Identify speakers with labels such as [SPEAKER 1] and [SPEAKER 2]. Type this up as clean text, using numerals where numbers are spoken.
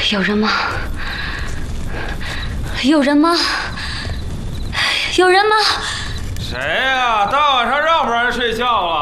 [SPEAKER 1] 有人吗？有人吗？有人吗？
[SPEAKER 2] 谁呀？大晚上让不让人睡觉了？